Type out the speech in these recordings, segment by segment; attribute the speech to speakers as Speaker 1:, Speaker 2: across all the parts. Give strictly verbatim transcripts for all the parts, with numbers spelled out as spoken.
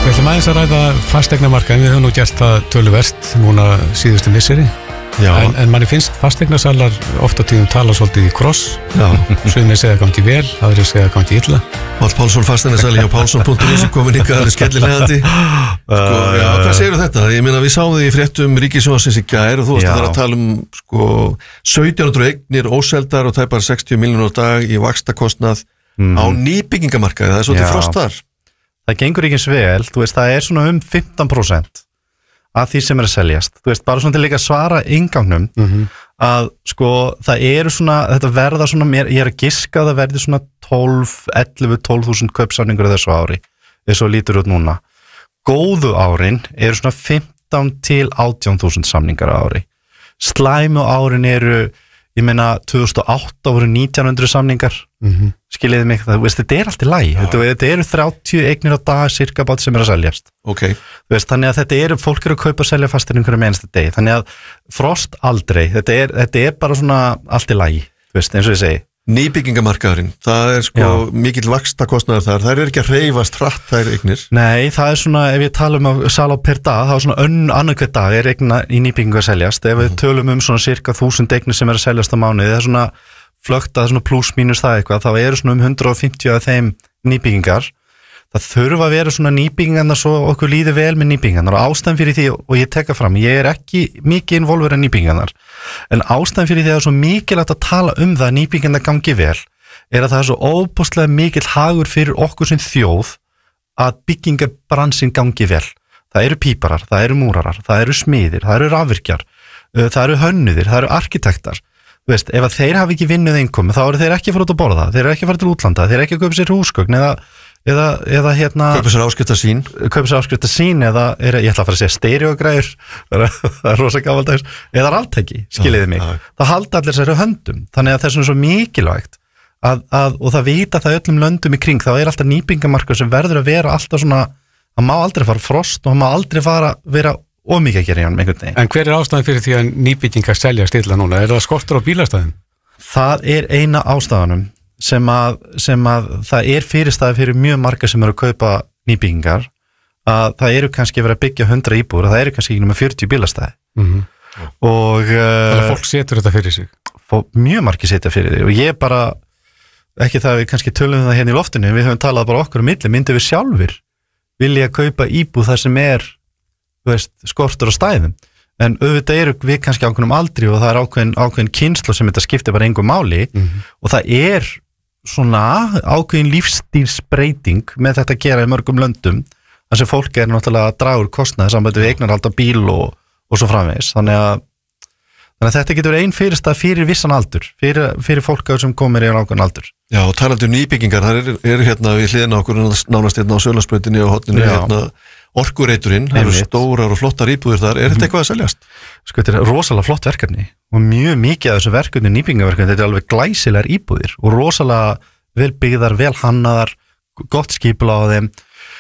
Speaker 1: Við ætlum aðeins að ræða fasteignamarkaðinn, við höfum nú gert það töluvert núna síðustu misseri, en, en manni finnst fasteignasalar ofta tíðum tala svolítið í kross, sumir segja gangi vel, aðrir segja gangi illa.
Speaker 2: Páll Pálsson, fasteignasali hjá Pálsson punktur is komin ykkar alveg skellilegandi. Sko, já, hvað segir þetta? Ég meina, við sáum þig í fréttum Ríkissjónvarpsins í gær og þú varst að, að tala um sko, sautján hundruð eignir óseldar og tæpar sextíu milljónir á dag í vaxtakostnað mm. á nýbyggingamarkaði, það er svolítið frost þar.
Speaker 3: Það gengur ekki eins vel, þú veist, það er svona um fimmtán prósent af því sem er að seljast. Þú veist, bara svona til líka að svara inngangnum mm-hmm. að sko, það eru svona, þetta verða svona mér, ég er að giska að það verði svona tólf, ellefu, tólf þúsund kaupsamningur þessu ári, þessu lítur út núna. Góðu árin eru svona fimmtán til átján þúsund samningar á ári. Slæmu árin eru, ég meina, tvö þúsund og átta voru nítján hundruð samningar, mm-hmm. skiljiði mig það, veist, þetta er allt í lagi, þetta, þetta eru þrjátíu eignir á dag cirka bát sem er að seljast.
Speaker 2: Okay.
Speaker 3: Veist, þannig að þetta eru, fólk eru að kaupa og selja fasteign einhverjum einasta degi, þannig að frost aldrei, þetta er, þetta er bara svona allt í lagi, veist, eins og ég segi.
Speaker 2: Nýbyggingamarkaðurinn, það er sko Já. mikill vaxtakostnaður þar, það er ekki að hreyfast hratt þær eignir.
Speaker 3: Nei, það er svona, ef við talum á sala per dag, það er svona önn annar hver dag er eigna í nýbyggingu að seljast, ef við mm. tölum um svona cirka þúsund eignir sem er að seljast á mánuði, það er svona flögt að svona pluss mínus það eitthvað, þá eru svona um hundrað og fimmtíu af þeim nýbyggingar. Það þurfa að vera svona nýbyggingarnar svo okkur líður vel með nýbyggingarnar og ástæðan fyrir því, og ég tekka fram, ég er ekki mikið involverið en nýbyggingarnar, en ástæðan fyrir því að það er svo mikilvægt að tala um það að nýbyggingarnar gangi vel, er að það er svo óbúslega mikill hagur fyrir okkur sem þjóð að byggingarbransin gangi vel. Það eru píparar, það eru múrarar, það eru smiðir, það eru rafvirkjar, það eru hönnuðir, það eru arkitektar. Þú veist, ef að þeir hafi ekki vinnuð innkomi, þá eru þeir ekki að fara út að borða, þeir eru ekki að fara til útlanda, þeir eru ekki að kaupa sér húsgögn eða eða, eða hérna
Speaker 2: kaupa sér áskrifta sín
Speaker 3: kaupa sér áskrifta sín eða, er, ég ætla að fara að segja stereogræður það er rosa gamaldags, eða ráftæki, skiljiði mig, já, já. Það halda allir sér á höndum, þannig að það er svo mikilvægt að, að, og það vita það öllum löndum í kring, þá er alltaf nýbyggingamarkaður sem verður að vera alltaf svona, það má aldrei fara frost og það má aldrei fara vera ómikið að gera í hann einhvern veginn.
Speaker 1: En hver er ástæðan fyrir því að nýbyggingar selja stilla núna? Er það skortur á bílastæðum?
Speaker 3: Það er eina ástæðanum sem að, sem að það er fyrirstæði fyrir mjög marga sem eru að kaupa nýbyggingar, að það eru kannski verið að byggja hundrað íbúður og það eru kannski ekki nema fjörutíu bílastæði. Mm-hmm. Og
Speaker 1: þannig að fólk setur þetta fyrir sig?
Speaker 3: Fólk, mjög margir setja fyrir því og ég bara, ekki það við kannski tölum það hérna í loftinu, við höfum talað bara okkur á milli, myndum við sjálfur vilja kaupa íbúð þar sem er veist, skortur á stæðum, en auðvitað eru við kannski ákveðnum aldri og það er ákveðin, ákveðin kynslu sem þetta skiptir bara engu máli mm-hmm. og það er svona ákveðin lífstílsbreyting með þetta að gera í mörgum löndum, þar sem fólk er náttúrulega að draga úr kostnaði sambandi við eignarhald á bíl og, og svo framvegis, þannig að, þannig að þetta getur ein fyrirstað fyrir vissan aldur, fyrir, fyrir fólk sem komir í ákveðin aldur.
Speaker 2: Já, og talandi um nýbyggingar, það eru er hérna við hliðina okkur nánast hérna á Sölandsbrautinni og hotninu hérna Orkureiturinn, það eru stórar og flottar íbúðir þar, er þetta eitthvað að seljast?
Speaker 3: Sko, þetta er rosalega flott verkefni og mjög mikið af þessu verkefni, nýbyggingaverkefni, þetta er alveg glæsilegar íbúðir og rosalega vel byggðar, vel hannaðar, gott skipula á þeim,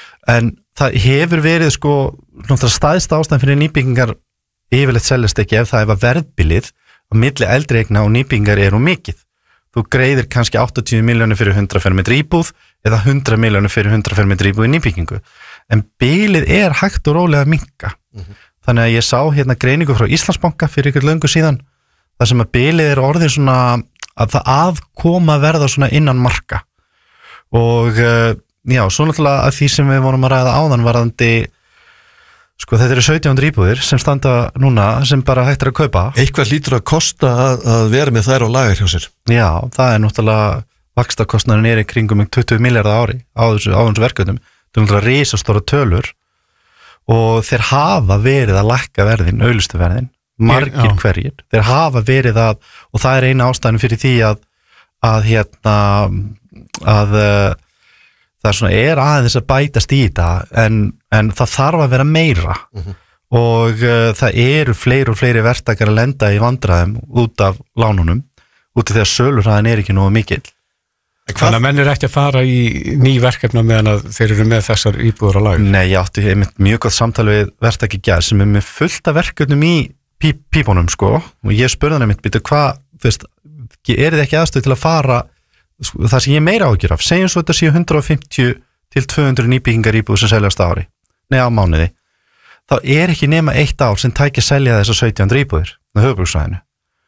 Speaker 3: en það hefur verið sko, staðist ástæðan fyrir nýbyggingar yfirleitt seljast ekki ef það er verðbilið á milli eldri eigna og nýbyggingar eru mikið. Þú greiðir kannski áttatíu milljónir fyrir hundrað fermetra íbúð eða hundrað milljónir fyrir hundrað fermetra íbúð í nýbyggingu. En bilið er hægt og rólega að minnka. Mm-hmm. Þannig að ég sá hérna greiningu frá Íslandsbanka fyrir ykkur löngu síðan, þar sem að bilið er orðið svona að það aðkoma verða svona innan marka. Og já, svo náttúrulega að því sem við vorum að ræða áðan varðandi, sko þetta eru sautján hundruð íbúðir sem standa núna sem bara hægt er að kaupa.
Speaker 2: Eitthvað hlýtur að kosta að, að vera með þær á lager hjá sér.
Speaker 3: Já, það er náttúrulega, vaxtakostnaðurinn er í kringum tuttugu milljarða ári á þessu, á þessu verkefnum. Það er náttúrulega risastóra tölur og þeir hafa verið að lækka verðin, auðlustu verðin, margir hverjir. Þeir hafa verið að, og það er eina ástæðan fyrir því að, að hérna, að það er svona, er aðeins að bætast í þetta, en, en það þarf að vera meira mm-hmm. og uh, það eru fleiri og fleiri verktakar að lenda í vandræðum út af lánunum, út af því að sölurhraðin er ekki nógu mikill.
Speaker 1: Þannig að menn er ekki að fara í ný verkefna meðan að þeir eru með þessar íbúður á lager?
Speaker 3: Nei, ég átti einmitt mjög gott samtal við verktaki gær sem er með fullt af verkefnum í pí, pípunum sko, og ég spurði hann einmitt, býtu hvað, þú veist, er þið ekki aðstöð til að fara, það sem ég meira ágjur af, segjum svo þetta séu hundrað og fimmtíu til tvö hundruð nýbyggingar íbúður sem seljast á ári. nei á mánuði, þá er ekki nema eitt ár sem tækir selja þess að sautján hundruð íbúðir með höfuðborgarsvæðinu.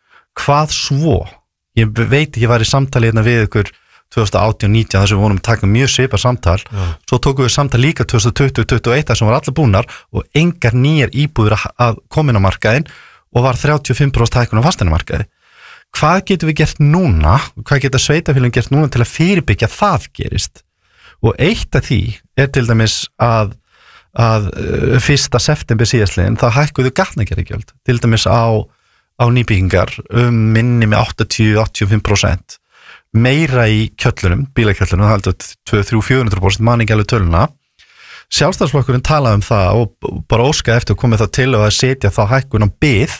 Speaker 3: Hvað svo? Ég veit ekki, ég var í samtali hérna við ykkur tvö þúsund og átján nítján þar sem við vorum að taka mjög svipað samtal, ja. Svo tókum við samtal líka tvö þúsund og tuttugu til tuttugu og eitt þar sem var allir búnar og engar nýjar íbúðir að koma inn á markaðinn og var þrjátíu og fimm prósent hækkun á fasteignamarkaði. Hvað getum við gert núna, hvað geta sveitarfélögin gert núna til að fyrirbyggja það gerist? Og eitt af því er til dæmis að, að fyrsta september síðastliðin þá hækkuðu gatnagerðargjöld, til dæmis á, á nýbyggingar um minni með áttatíu til áttatíu og fimm prósent, meira í kjöllunum, bílakjöllunum, það heldur tvö til þrjú til fjögur hundruð prósent, man ekki alveg töluna. Sjálfstæðisflokkurinn talaði um það og bara óskaði eftir að koma það til að setja þá hækkun á bið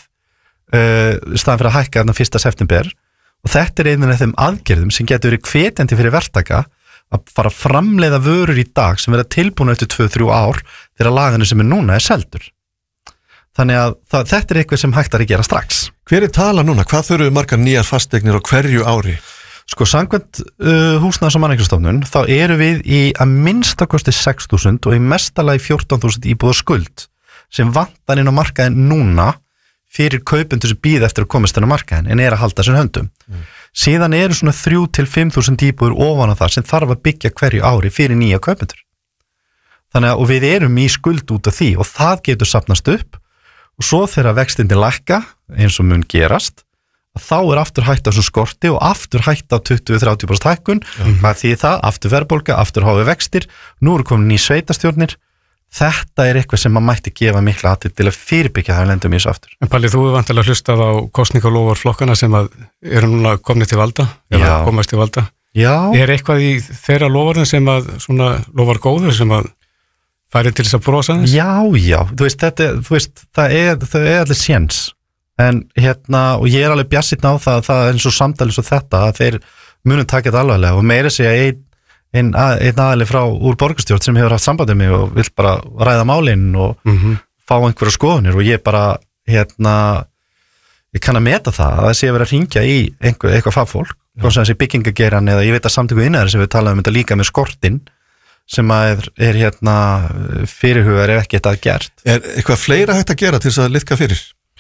Speaker 3: Uh, staðan fyrir að hækka þarna fyrsta september og þetta er einin af þeim aðgerðum sem getur verið hvetjandi fyrir verktaka að fara að framleiða vörur í dag sem verða tilbúna eftir tvö til þrjú ár þegar laganu sem er núna er seldur. Þannig að það, þetta er eitthvað sem hægt er að gera strax.
Speaker 2: Hver er tala núna? Hvað þurfu margar nýjar fasteignir á hverju ári?
Speaker 3: Sko, samkvæmt uh, húsnæðis- og mannvirkjastofnun þá eru við í að minnsta kosti sex þúsund og í mestalagi fjórtán þúsund íbúða skuld sem vantar inn á markaðin núna fyrir kaupendur sem býða eftir að komast þennan markaðin en er að halda sér höndum. Mm. Síðan eru svona þrjú til fimm þúsund íbúður ofan á það sem þarf að byggja hverju ári fyrir nýja kaupendur. Þannig að og við erum í skuld út af því og það getur safnast upp og svo þegar vextindin lækka eins og mun gerast þá er aftur hægt á svo skorti og aftur hægt á tuttugu til þrjátíu prósent hækkun. Mm. Hvað þýðir það? Aftur verðbólga, aftur háu vextir, nú eru komin ný sveitastjórnir. Þetta er eitthvað sem maður mætti gefa mikla athygli til að fyrirbyggja það lendum í þessu aftur.
Speaker 1: En Palli, þú er vantilega hlustað á kosningalofar flokkana sem að eru núna komnið til valda, eða komast til valda.
Speaker 3: Já.
Speaker 1: Er eitthvað í þeirra lofarinn sem að svona lofar góður sem að færi til þess að brosa þess?
Speaker 3: Já, já, þú veist, þetta, þú veist, það er, það er allir séns. En hérna, og ég er alveg bjassinn á það, það er eins og samtali svo þetta, að þeir munum taka þetta alvarlega og meira segja einn einn að, ein aðli frá úr borgarstjórn sem hefur haft sambandið mig og vill bara ræða málinn og mm-hmm. fá einhverja skoðunir og ég bara, hérna, ég kann að meta það að það sé að vera að hringja í einhver, eitthvað fagfólk, hvort sem þessi byggingageran eða ég veit að samtöku innæðar sem við talaðum um þetta líka með skortinn sem að er, er hérna fyrirhugar ef ekki þetta gert.
Speaker 2: Er eitthvað fleira hægt að gera til þess að liðka fyrir?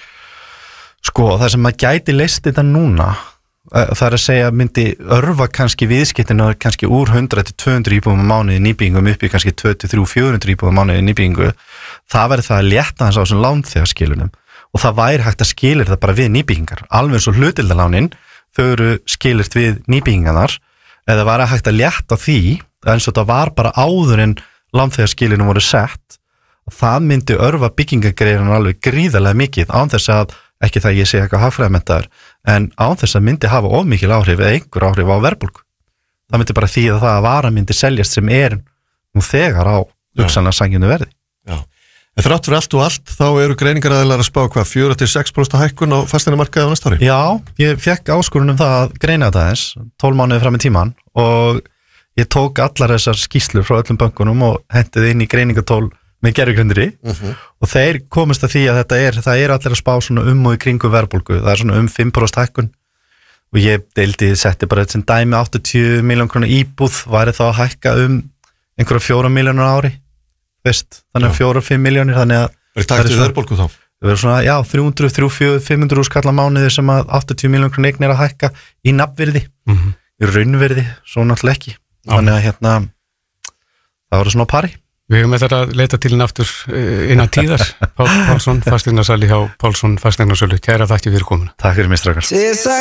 Speaker 3: Sko, það sem að gæti leyst þetta núna það er að segja myndi örfa kannski viðskiptinu kannski úr hundrað til tvö hundruð íbúðum á mánuði nýbyggingum upp í kannski tvö til þrjú til fjögur hundruð íbúðum á mánuði nýbyggingu, það væri það að létta hans á þessum lánþegarskilunum og það væri hægt að skilir það bara við nýbyggingar alveg eins og hlutdeildarlánin þau eru skilirt við nýbyggingarnar eða væri hægt að létta því eins og það var bara áður en lánþegarskilunum voru sett það myndi örfa byggingagreiðan alveg gríðarlega mikið án þess að ekki það ég sé eitthvað hagfræðimenntaður, en án þess að myndi hafa of mikil áhrif eða einhver áhrif á verðbólgu. Það myndi bara þýða það að vara myndi seljast sem er nú þegar á hugsanlega sanngjarnu verði.
Speaker 2: Já, en þrátt fyrir allt og allt, þá eru greiningaraðilar að spá hvað, fjögur til sex prósent hækkun á fasteignamarkaði á næsta ári?
Speaker 3: Já, ég fekk áskorun um það að greina þetta eins, tólf mánuði fram í tíman og ég tók allar þessar skýrslur frá öllum bönkunum og hentið inn í greiningatól með gervigrindri uh-huh. og þeir komist að því að þetta er, það er allir að spá svona um og í kringu verðbólgu, það er svona um fimm prósent hækkun og ég deildi, setti bara þetta sem dæmi áttatíu milljón króna íbúð, væri þá að hækka um einhverja fjóra milljónur ári, veist, þannig að fjóra, fimm milljónir, þannig að
Speaker 2: er það eftir verðbólgu þá?
Speaker 3: Það verður svona, já, þrjú hundruð, þrjú hundruð, fjögur, fimm hundruð skalla mánuði sem að áttatíu milljón króna eign er að hækka í nafnvirði, uh-huh. í raunvirði, svo náttúrulega ekki, þannig að hérna, það verður svona á pari.
Speaker 1: Við höfum þetta að leita til henni aftur innan tíðar. Pál Pálsson, fasteignasali hjá Pálsson Fasteignarsölu. Kæra þakki fyrir komuna.
Speaker 3: Takk fyrir mig, strákar.